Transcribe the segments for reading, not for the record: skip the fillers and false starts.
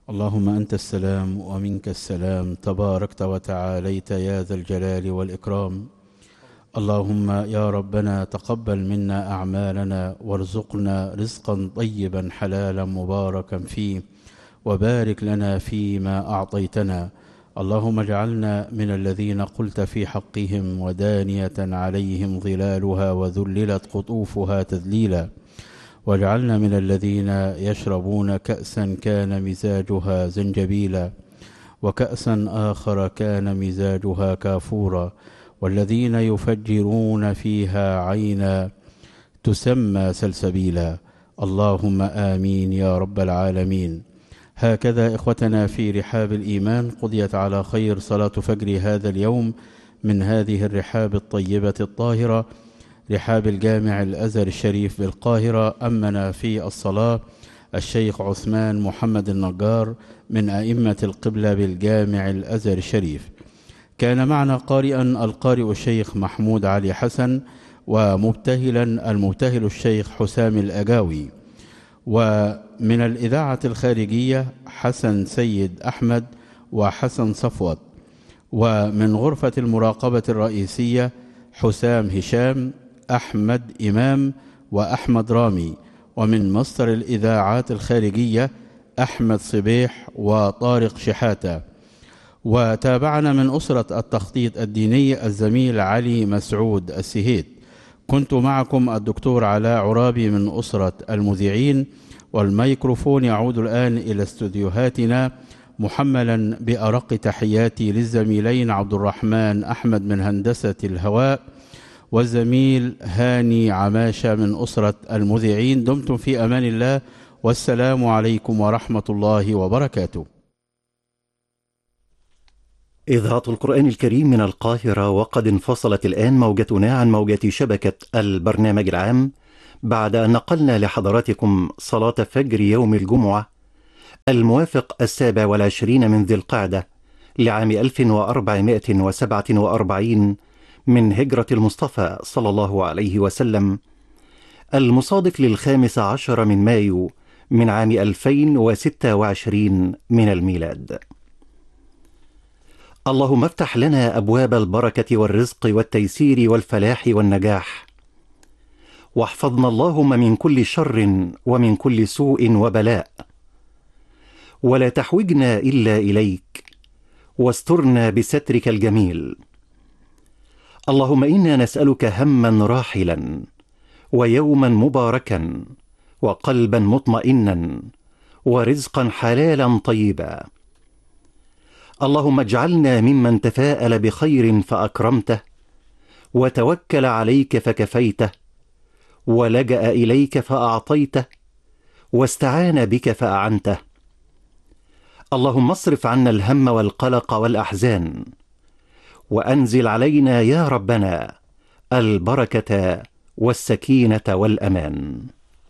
اللهم أنت السلام ومنك السلام، تباركت وتعاليت يا ذا الجلال والإكرام. اللهم يا ربنا تقبل منا أعمالنا وارزقنا رزقا طيبا حلالا مباركا فيه، وبارك لنا فيما أعطيتنا. اللهم اجعلنا من الذين قلت في حقهم ودانية عليهم ظلالها وذللت قطوفها تذليلا، واجعلنا من الذين يشربون كأسا كان مزاجها زنجبيلا، وكأسا آخر كان مزاجها كافورا، والذين يفجرون فيها عينا تسمى سلسبيلا. اللهم آمين يا رب العالمين. هكذا إخوتنا في رحاب الإيمان قضيت على خير صلاة فجر هذا اليوم من هذه الرحاب الطيبة الطاهرة، رحاب الجامع الأزهر الشريف بالقاهرة. أمنا في الصلاة الشيخ عثمان محمد النجار من أئمة القبلة بالجامع الأزهر الشريف. كان معنا قارئا القارئ الشيخ محمود علي حسن، ومبتهلا المبتهل الشيخ حسام الأجاوي، ومن الإذاعة الخارجية حسن سيد أحمد وحسن صفوت، ومن غرفة المراقبة الرئيسية حسام هشام، أحمد إمام وأحمد رامي، ومن مصدر الإذاعات الخارجية أحمد صبيح وطارق شحاتة. وتابعنا من أسرة التخطيط الديني الزميل علي مسعود السهيد. كنت معكم الدكتور علاء عرابي من أسرة المذيعين، والميكروفون يعود الآن إلى استوديوهاتنا محملا بأرق تحياتي للزميلين عبد الرحمن أحمد من هندسة الهواء، والزميل هاني عماشة من أسرة المذيعين. دمتم في أمان الله، والسلام عليكم ورحمة الله وبركاته. إذاعة القرآن الكريم من القاهرة، وقد انفصلت الآن موجتنا عن موجة شبكة البرنامج العام بعد أن نقلنا لحضراتكم صلاة فجر يوم الجمعة الموافق 27 من ذي القعدة لعام 1447 من هجرة المصطفى صلى الله عليه وسلم، المصادف ل15 من مايو من عام 2026 من الميلاد. اللهم افتح لنا أبواب البركة والرزق والتيسير والفلاح والنجاح، واحفظنا اللهم من كل شر ومن كل سوء وبلاء، ولا تحوجنا إلا إليك، واسترنا بسترك الجميل. اللهم إنا نسألك هما راحلا، ويوما مباركا، وقلبا مطمئنا، ورزقا حلالا طيبا. اللهم اجعلنا ممن تفاءل بخير فأكرمته، وتوكل عليك فكفيته، ولجأ إليك فأعطيته، واستعان بك فأعنته. اللهم اصرف عنا الهم والقلق والأحزان، وأنزل علينا يا ربنا البركة والسكينة والأمان.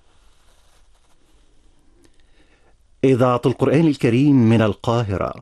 إذاعة القرآن الكريم من القاهرة.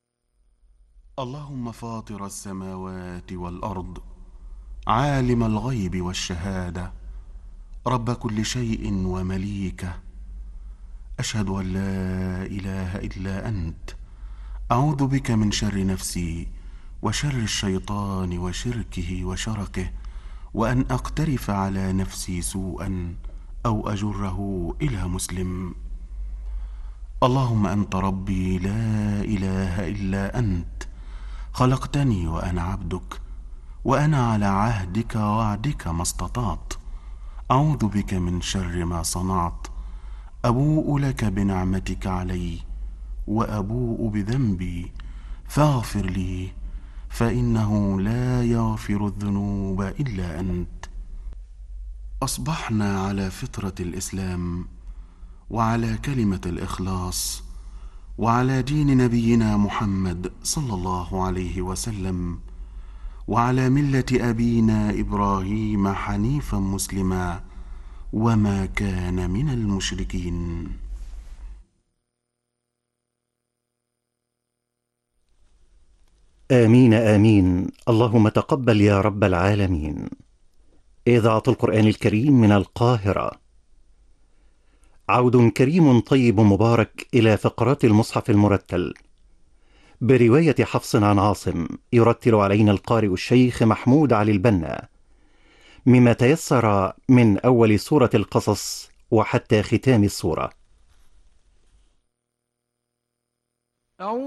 اللهم فاطر السماوات والأرض، عالم الغيب والشهادة، رب كل شيء ومليكه، أشهد أن لا إله إلا أنت، أعوذ بك من شر نفسي وشر الشيطان وشركه وشركه، وأن أقترف على نفسي سوءا أو أجره إلى مسلم. اللهم أنت ربي لا إله إلا أنت، خلقتني وأنا عبدك، وأنا على عهدك ووعدك ما استطعت. أعوذ بك من شر ما صنعت، أبوء لك بنعمتك علي وأبوء بذنبي، فاغفر لي، فإنه لا يغفر الذنوب إلا أنت. أصبحنا على فطرة الإسلام، وعلى كلمة الإخلاص، وعلى دين نبينا محمد صلى الله عليه وسلم، وعلى ملة أبينا إبراهيم حنيفا مسلما، وما كان من المشركين. آمين آمين. اللهم تقبل يا رب العالمين. إذاعة القرآن الكريم من القاهرة. عود كريم طيب مبارك إلى فقرات المصحف المرتل برواية حفص عن عاصم، يرتل علينا القارئ الشيخ محمود علي البنا، مما تيسر من أول سورة القصص وحتى ختام السورة.